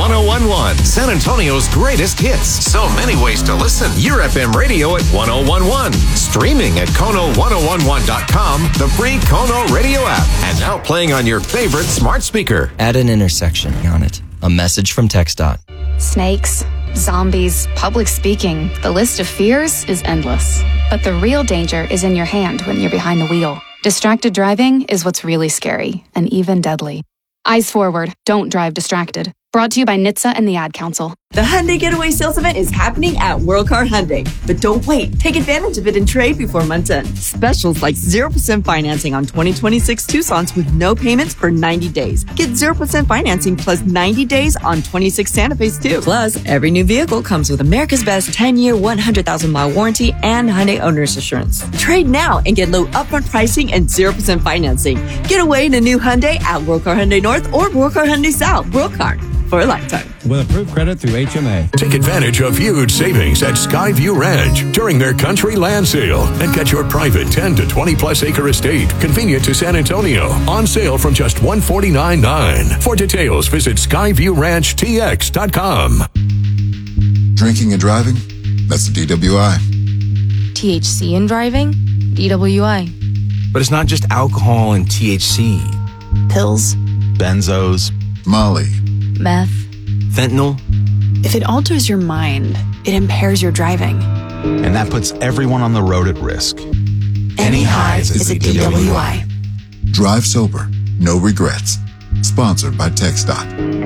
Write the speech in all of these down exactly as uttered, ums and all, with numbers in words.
one oh one one, San Antonio's greatest hits. So many ways to listen. Your F M radio at one oh one one. Streaming at Kono ten eleven dot com, the free Kono radio app. And now playing on your favorite smart speaker. Add an intersection on it. A message from TxDOT. Snakes, zombies, public speaking. The list of fears is endless. But the real danger is in your hand when you're behind the wheel. Distracted driving is what's really scary and even deadly. Eyes forward. Don't drive distracted. Brought to you by N H T S A and the Ad Council. The Hyundai Getaway Sales Event is happening at World Car Hyundai. But don't wait. Take advantage of it and trade before month's end. Specials like zero percent financing on twenty twenty-six Tucson's with no payments for ninety days. Get zero percent financing plus ninety days on twenty-six Santa Fe's too. Plus, every new vehicle comes with America's Best ten-year, one hundred thousand mile warranty and Hyundai Owner's Assurance. Trade now and get low upfront pricing and zero percent financing. Get away in a new Hyundai at World Car Hyundai North or World Car Hyundai South. World Car. For a lifetime. With approved credit through H M A. Take advantage of huge savings at Skyview Ranch during their country land sale and get your private ten to twenty plus acre estate convenient to San Antonio on sale from just one hundred forty-nine thousand nine hundred dollars. For details, visit skyview ranch t x dot com. Drinking and driving? That's the D W I. T H C in driving? D W I. But it's not just alcohol and T H C. Pills. Benzos. Molly. Meth. Fentanyl. If it alters your mind, it impairs your driving. And that puts everyone on the road at risk. Any highs is a D W I. Drive sober. No regrets. Sponsored by TxDOT.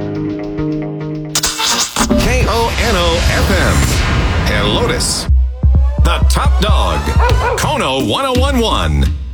K O N O F M. And Lotus. The Top Dog. Kono ten eleven.